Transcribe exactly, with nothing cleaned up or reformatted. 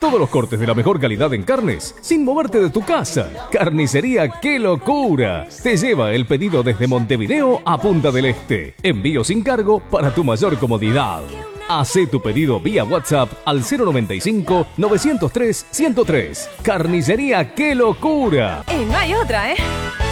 Todos los cortes de la mejor calidad en carnes, sin moverte de tu casa. Carnicería ¡Qué locura! Te lleva el pedido desde Montevideo a Punta del Este. Envío sin cargo para tu mayor comodidad. Hacé tu pedido vía WhatsApp al cero noventa y cinco, novecientos tres, ciento tres. Carnicería ¡Qué locura! Y no hay otra, ¿eh?